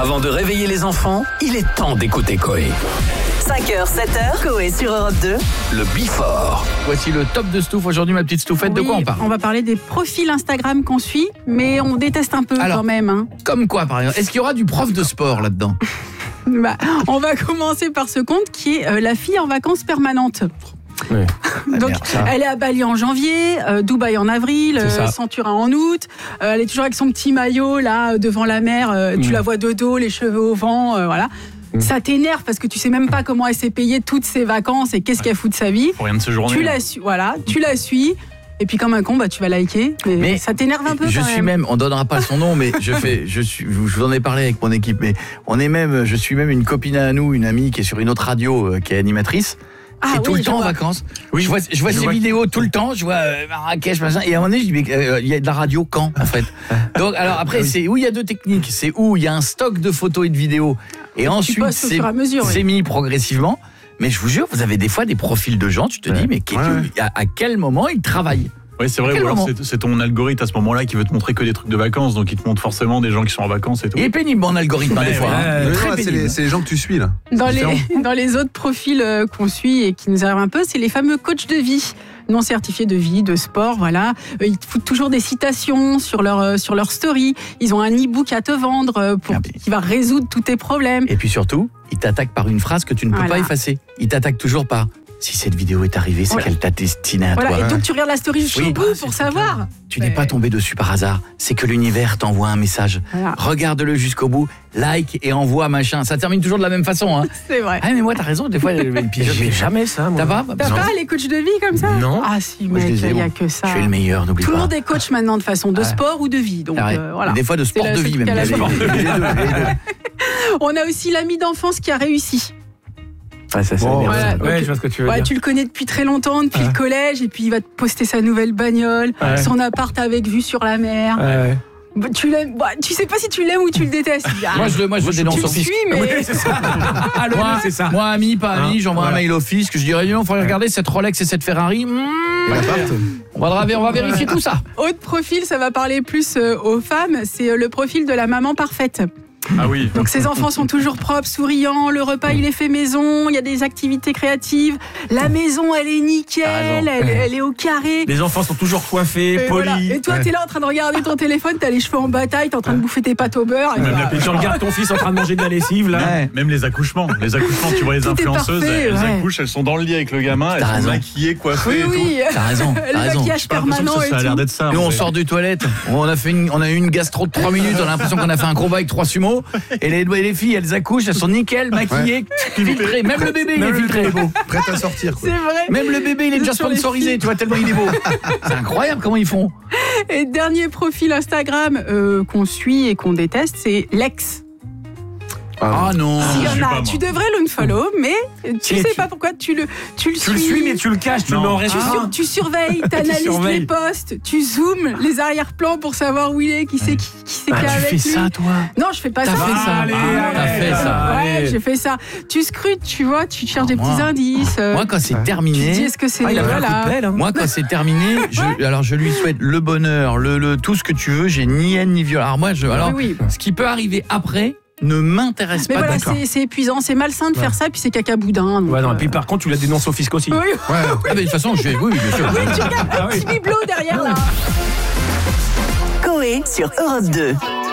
Avant de réveiller les enfants, il est temps d'écouter Coé. 5h, 7h, Coé sur Europe 2. Le Before. Voici le top de Stouff. Aujourd'hui, ma petite Stouffette, de quoi on parle ? On va parler des profils Instagram qu'on suit, mais on déteste un peu quand même. Hein. Comme quoi, par exemple ? Est-ce qu'il y aura du prof de sport là-dedans ? On va commencer par ce compte qui est la fille en vacances permanentes. Oui. Donc, elle est à Bali en janvier, Dubaï en avril, Santorin en août. Elle est toujours avec son petit maillot là devant la mer. Tu la vois de dos, les cheveux au vent, voilà. Ça t'énerve parce que tu sais même pas comment elle s'est payée toutes ses vacances et qu'est-ce qu'elle fout de sa vie. Pour rien de séjourner. Tu la suis. Et puis comme un con, tu vas liker. Mais ça t'énerve un peu. Je suis même, on donnera pas son nom, mais je vous en ai parlé avec mon équipe, mais je suis même une copine à nous, une amie qui est sur une autre radio, qui est animatrice. Et tout le temps en vacances. Oui, je vois ses vidéos tout le temps. Je vois Marrakech, machin. Et à un moment donné, je dis, mais il y a de la radio quand, en fait. Donc, alors après, c'est où il y a deux techniques. C'est où il y a un stock de photos et de vidéos. Et ensuite, c'est mis progressivement. Mais je vous jure, vous avez des fois des profils de gens, tu te dis, mais à quel moment ils travaillent ? Oui, c'est vrai, ou alors c'est ton algorithme à ce moment-là qui veut te montrer que des trucs de vacances, donc il te montre forcément des gens qui sont en vacances et tout. Il est pénible mon algorithme des fois. C'est les gens que tu suis là. Dans les autres profils qu'on suit et qui nous arrivent un peu, c'est les fameux coachs de vie. Non certifiés de vie, de sport, voilà. Ils te foutent toujours des citations sur leur story. Ils ont un e-book à te vendre qui va résoudre tous tes problèmes. Et puis surtout, ils t'attaquent par une phrase que tu ne peux pas effacer. Ils t'attaquent toujours par... Si cette vidéo est arrivée, c'est qu'elle t'a destiné à toi. Et donc tu regardes la story jusqu'au bout pour savoir. Tu n'es pas tombé dessus par hasard. C'est que l'univers t'envoie un message. Voilà. Regarde-le jusqu'au bout, like et envoie machin. Ça termine toujours de la même façon. Hein. C'est vrai. Ah mais moi t'as raison. Des fois, je fais jamais ça. Moi. T'as pas les coachs de vie comme ça ? Non. Ah si mec, il n'y a que ça. Je suis le meilleur, n'oublie pas. Tout le monde est coach maintenant de façon de sport ou de vie. Donc voilà. Des fois de sport de vie même. On a aussi l'ami d'enfance qui a réussi. Ah, ça, je vois ce que tu veux dire. Tu le connais depuis très longtemps, depuis le collège, et puis il va te poster sa nouvelle bagnole, son appart avec vue sur la mer. Tu l'aimes, tu sais pas si tu l'aimes ou tu le détestes. Moi je dénonce au fisc. C'est ça. C'est ça. Moi ami, pas ami, j'envoie un mail au fisc, je dirais non, il faudrait regarder cette Rolex et cette Ferrari. On va vérifier tout ça. Autre profil, ça va parler plus aux femmes, c'est le profil de la maman parfaite. Ah oui. Donc ses enfants sont toujours propres, souriants, le repas il est fait maison, il y a des activités créatives, la maison elle est nickel, elle est au carré. Les enfants sont toujours coiffés, polis. Voilà. Et toi t'es là en train de regarder ton téléphone, t'as les cheveux en bataille, t'es en train de bouffer tes pâtes au beurre. Tu regardes ton fils en train de manger de la lessive là. Même les accouchements, tu vois les influenceuses, elles accouchent, elles sont dans le lit avec le gamin, elles sont maquillées, coiffées et tout. T'as raison. Le maquillage permanent et tout. Ça a l'air d'être ça. Nous on sort des toilettes, on a eu une gastro de 3 minutes, on a l'impression qu'on a fait un combat avec 3 sumo. Et les filles, elles accouchent, elles sont nickel, maquillées, filtrées. Même le bébé, il est filtré. Prêt à sortir. C'est vrai. Même le bébé, il est déjà sponsorisé, tu vois, tellement il est beau. C'est incroyable comment ils font. Et dernier profil Instagram qu'on suit et qu'on déteste, c'est l'ex. Ah non. Tu devrais l'unfollow, mais tu sais pas pourquoi tu le suis. Tu le suis, mais tu le caches, tu le mets en réseau. Tu surveilles, t'analyses les posts, tu zoomes les arrière-plans pour savoir où il est, qui c'est qui est avec lui. Tu fais ça, toi ? Non, je fais pas ça. T'as fait ça. Ouais, j'ai fait ça. Tu scrutes, tu vois, tu cherches des petits indices. Moi, quand c'est terminé. Tu dis est-ce que c'est Moi, quand c'est terminé, je lui souhaite le bonheur, tout ce que tu veux. J'ai ni haine ni violence. Alors moi, ce qui peut arriver après ne m'intéresse pas. Mais voilà, c'est épuisant, c'est malsain de faire ça, puis c'est caca boudin. Donc et puis par contre, tu la dénonces au fisc aussi. Oui. De toute façon, bien sûr. Tu regardes un petit bibelot derrière là. Coé sur Europe 2.